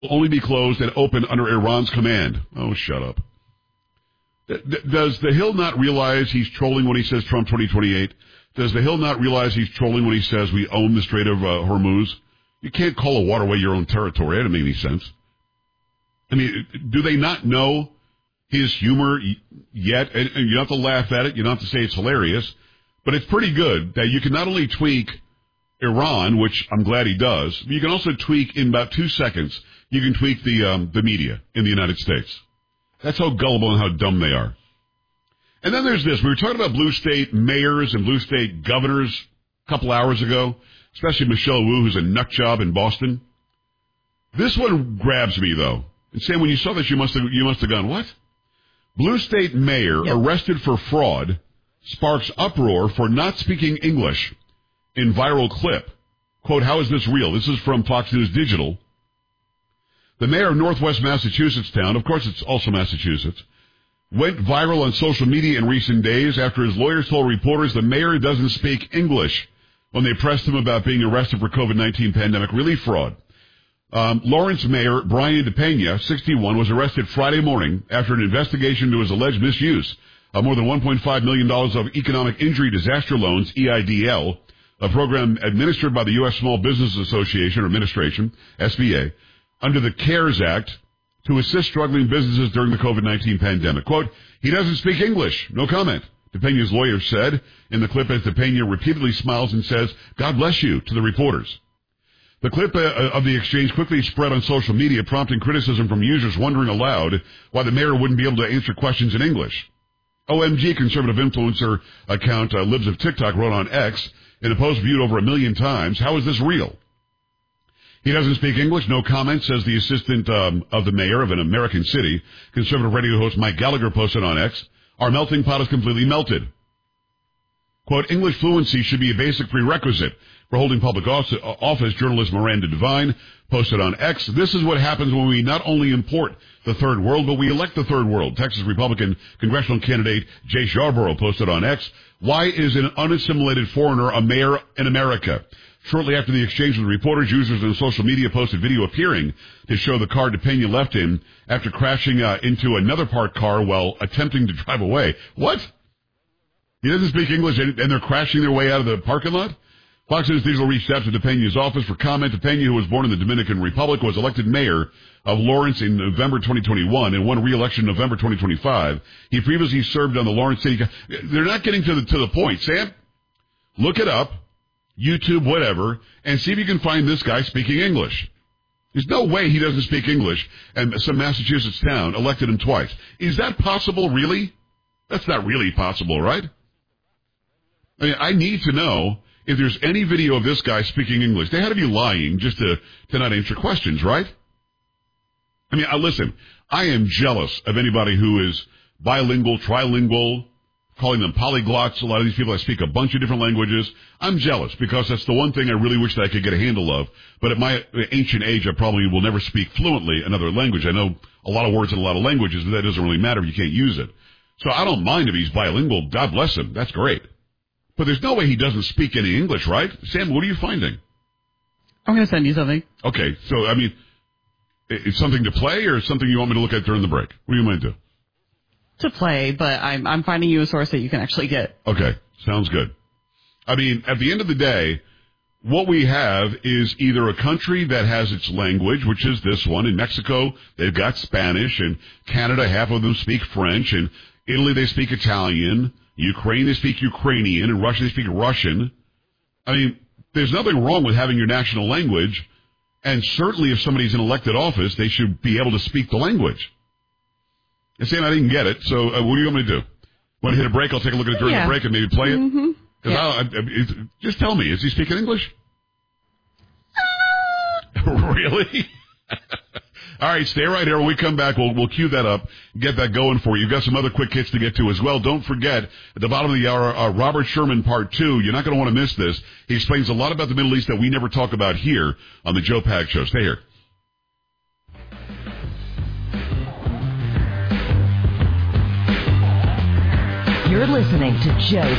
will only be closed and open under Iran's command. Oh, shut up. Does the Hill not realize he's trolling when he says Trump 2028? Does the Hill not realize he's trolling when he says we own the Strait of Hormuz? You can't call a waterway your own territory. That doesn't make any sense. I mean, do they not know his humor yet? And you don't have to laugh at it. You don't have to say it's hilarious. But it's pretty good that you can not only tweak Iran, which I'm glad he does, but you can also tweak in about 2 seconds. You can tweak the media in the United States. That's how gullible and how dumb they are. And then there's this. We were talking about blue state mayors and blue state governors a couple hours ago, especially Michelle Wu, who's a nut job in Boston. This one grabs me, though. And Sam, when you saw this, you must have gone, what? Blue state mayor arrested for fraud sparks uproar for not speaking English in viral clip. Quote, how is this real? This is from Fox News Digital. The mayor of Northwest Massachusetts town, of course it's also Massachusetts, went viral on social media in recent days after his lawyers told reporters the mayor doesn't speak English when they pressed him about being arrested for COVID-19 pandemic relief fraud. Lawrence Mayor Brian DePena, 61, was arrested Friday morning after an investigation into his alleged misuse of more than $1.5 million of Economic Injury Disaster Loans, EIDL, a program administered by the U.S. Small Business Association or Administration, SBA, under the CARES Act to assist struggling businesses during the COVID-19 pandemic. Quote, he doesn't speak English. No comment. DePena's lawyer said in the clip as DePena repeatedly smiles and says, God bless you, to the reporters. The clip of the exchange quickly spread on social media, prompting criticism from users wondering aloud why the mayor wouldn't be able to answer questions in English. OMG conservative influencer account Libs of TikTok wrote on X in a post viewed over 1 million times, how is this real? He doesn't speak English, no comment, says the assistant of the mayor of an American city. Conservative radio host Mike Gallagher posted on X, our melting pot is completely melted. Quote, English fluency should be a basic prerequisite for holding public office, journalist Miranda Devine posted on X. This is what happens when we not only import the third world, but we elect the third world. Texas Republican congressional candidate Jay Scarborough posted on X. Why is an unassimilated foreigner a mayor in America? Shortly after the exchange with reporters, users on social media posted video appearing to show the car DePena left in after crashing into another parked car while attempting to drive away. What? He doesn't speak English and they're crashing their way out of the parking lot? Fox News Digital reached out to DePena's office for comment. DePena, who was born in the Dominican Republic, was elected mayor of Lawrence in November 2021 and won re-election in November 2025. He previously served on the Lawrence City. They're not getting to the point. Sam, look it up, YouTube, whatever, and see if you can find this guy speaking English. There's no way he doesn't speak English, and some Massachusetts town elected him twice. Is that possible, really? That's not really possible, right? I mean, I need to know if there's any video of this guy speaking English. They had to be lying just to not answer questions, right? I mean, listen, I am jealous of anybody who is bilingual, trilingual, calling them polyglots. A lot of these people that speak a bunch of different languages. I'm jealous because that's the one thing I really wish that I could get a handle of. But at my ancient age, I probably will never speak fluently another language. I know a lot of words in a lot of languages, but that doesn't really matter if you can't use it. So I don't mind if he's bilingual. God bless him. That's great. But there's no way he doesn't speak any English, right? Sam, what are you finding? I'm going to send you something. Okay. So, I mean, it's something to play or something you want me to look at during the break? What do you want to do? To play, but I'm finding you a source that you can actually get. Okay. Sounds good. I mean, at the end of the day, what we have is either a country that has its language, which is this one. In Mexico, they've got Spanish. In Canada, half of them speak French. In Italy, they speak Italian. Ukraine, they speak Ukrainian. In Russia, they speak Russian. I mean, there's nothing wrong with having your national language. And certainly if somebody's in elected office, they should be able to speak the language. And Sam, I didn't get it. So what do you want me to do? Want to hit a break? I'll take a look at it during the break and maybe play it. Mm-hmm. Yeah. Just tell me, is he speaking English? Really? All right, stay right here. When we come back, we'll cue that up, get that going for you. You've got some other quick hits to get to as well. Don't forget, at the bottom of the hour, Robert Sherman Part 2. You're not going to want to miss this. He explains a lot about the Middle East that we never talk about here on the Joe Pags Show. Stay here. You're listening to Joe